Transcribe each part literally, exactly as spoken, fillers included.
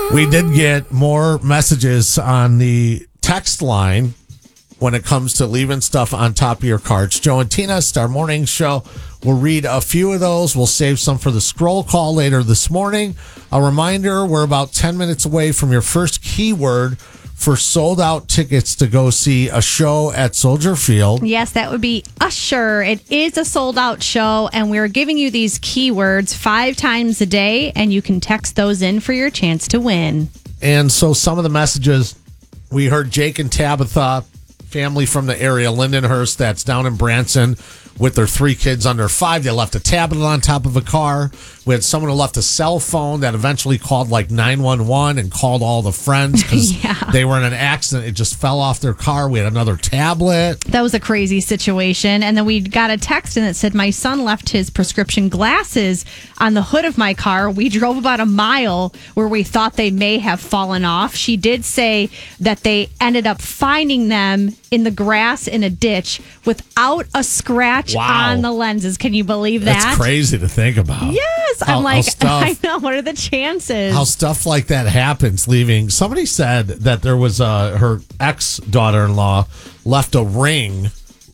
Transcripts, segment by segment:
We did get more messages on the text line when it comes to leaving stuff on top of your carts. Joe and Tina, Star Morning Show. We'll read a few of those. We'll save some for the scroll call later this morning. A reminder, we're about ten minutes away from your first keyword for sold out tickets to go see a show at Soldier Field. Yes, that would be Usher. It is a sold out show, and we're giving you these keywords five times a day, and you can text those in for your chance to win. And so some of the messages, we heard Jake and Tabitha, family from the area, Lindenhurst, that's down in Branson, with their three kids under five. They left a tablet on top of a car. We had someone who left a cell phone that eventually called like nine one one and called all the friends because yeah. they were in an accident. It just fell off their car. We had another tablet. That was a crazy situation. And then we got a text and it said, my son left his prescription glasses on the hood of my car. We drove about a mile where we thought they may have fallen off. She did say that they ended up finding them in the grass in a ditch without a scratch Wow. on the lenses. Can you believe that? That's crazy to think about. Yes. How- I'm like, how stuff- I know. What are the chances? How stuff like that happens leaving. Somebody said that there was uh, her ex-daughter-in-law left a ring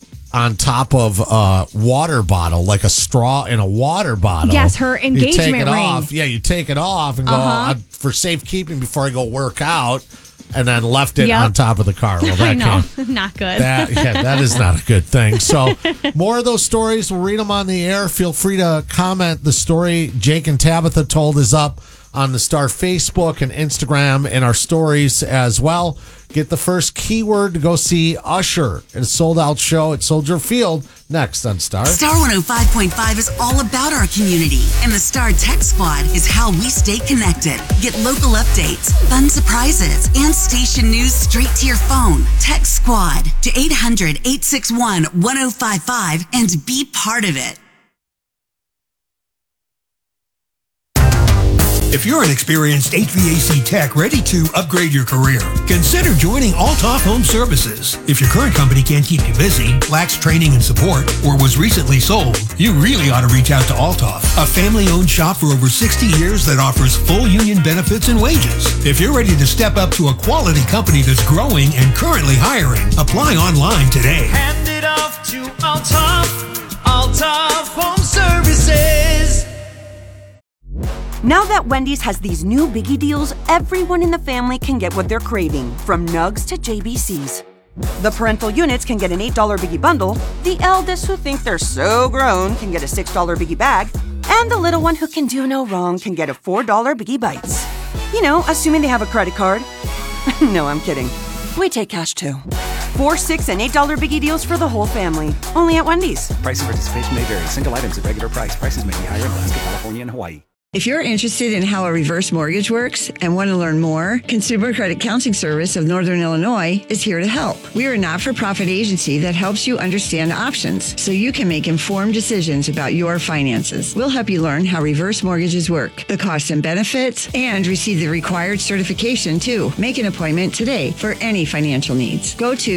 on top of a water bottle, like a straw in a water bottle. Yes, her engagement you take it ring. Off. Yeah, you take it off and go, Uh-huh. uh, for safekeeping before I go work out, and then left it Yep. on top of the car. Well, that I know. can't- Not good. That, yeah, that is not a good thing. So, more of those stories, we'll read them on the air. Feel free to comment. The story Jake and Tabitha told is up on the Star Facebook and Instagram and our stories as well. Get the first keyword to go see Usher at a sold-out show at Soldier Field next on Star. Star one oh five point five is all about our community, and the Star Tech Squad is how we stay connected. Get local updates, fun surprises, and station news straight to your phone. Tech Squad to eight hundred, eight six one, one oh five five and be part of it. If you're an experienced H V A C tech ready to upgrade your career, consider joining Altoff Home Services. If your current company can't keep you busy, lacks training and support, or was recently sold, you really ought to reach out to Altoff, a family-owned shop for over sixty years that offers full union benefits and wages. If you're ready to step up to a quality company that's growing and currently hiring, apply online today. Hand it off to Altoff, Altoff Home Services. Now that Wendy's has these new biggie deals, everyone in the family can get what they're craving, from nugs to J B Cs. The parental units can get an eight dollar biggie bundle, the eldest who think they're so grown can get a six dollar biggie bag, and the little one who can do no wrong can get a four dollar biggie bites. You know, assuming they have a credit card. No, I'm kidding. We take cash too. Four, six, and eight dollar biggie deals for the whole family. Only at Wendy's. Price and participation may vary. Single items at regular price. Prices may be higher in Alaska, California, and Hawaii. If you're interested in how a reverse mortgage works and want to learn more, Consumer Credit Counseling Service of Northern Illinois is here to help. We are a not-for-profit agency that helps you understand options so you can make informed decisions about your finances. We'll help you learn how reverse mortgages work, the costs and benefits, and receive the required certification too. Make an appointment today for any financial needs. Go to